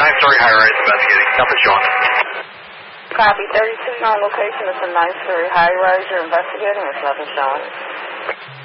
9-story high-rise investigating. Nothing showing. Copy. 32 on location. It's a 9-story high-rise. You're investigating. There's nothing showing.